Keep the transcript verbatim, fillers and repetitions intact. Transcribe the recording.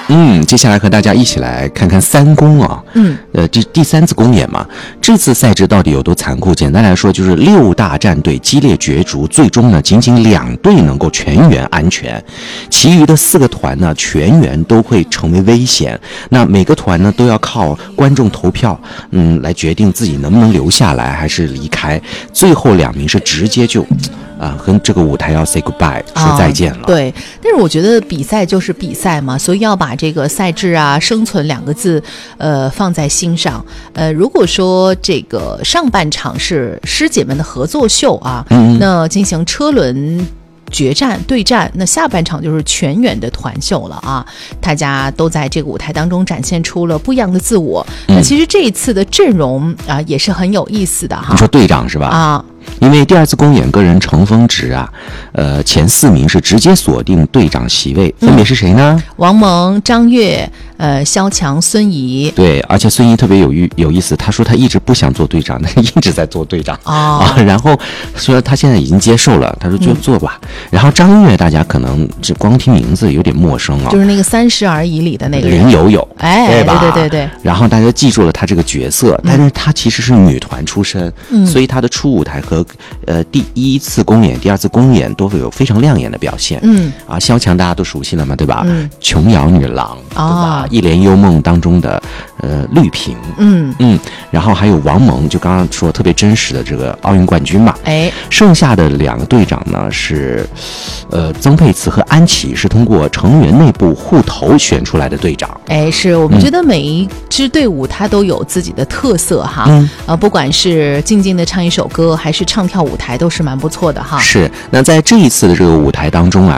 嗯，接下来和大家一起来看看三公啊， 嗯， 呃，这第三次公演嘛，这次赛制到底有多残酷？简单来说，就是六大战队激烈角逐，最终呢，仅仅两队能够全员安全，其余的四个团呢，全员都会成为危险。那每个团呢，都要靠观众投票，嗯，来决定自己能不能留下来还是离开。最后两名是直接就。啊，跟这个舞台要 say goodbye 说再见了、啊。 对，但是我觉得比赛就是比赛嘛，所以要把这个赛制啊、生存两个字，呃，放在心上。呃，如果说这个上半场是师姐们的合作秀啊，嗯、那进行车轮决战对战，那下半场就是全员的团秀了啊！大家都在这个舞台当中展现出了不一样的自我。嗯、那其实这一次的阵容啊，也是很有意思的哈。 你说队长是吧？ 啊。 因为第二次公演个人乘风值啊，呃，前四名是直接锁定队长席位，分别是谁呢？ 嗯、王蒙、张悦、呃，肖强、孙怡。 对，而且孙怡特别有意有意思，他说他一直不想做队长，但是一直在做队长、 哦、 啊。然后说他现在已经接受了，他说就做吧。嗯、然后张悦大家可能这光听名字有点陌生啊， 就是那个《三十而已》里的那个林有有， 哎， 对吧？ 对对对对。 然后大家记住了他这个角色，但是他其实是女团出身，嗯、所以他的初舞台和呃第一次公演、第二次公演都会有非常亮眼的表现。嗯啊，萧蔷大家都熟悉了嘛，对吧？嗯，琼瑶女郎，对吧？哦、一帘幽梦当中的呃绿萍，嗯嗯，然后还有王蒙，就刚刚说特别真实的这个奥运冠军嘛。 哎， 剩下的两个队长呢是，呃，曾沛慈和安琪是通过成员内部互投选出来的队长。 哎，是我们觉得每一支队伍它都有自己的特色哈，嗯、呃，不管是静静的唱一首歌，还是唱跳舞台，都是蛮不错的哈。 是，那在这一次的这个舞台当中啊。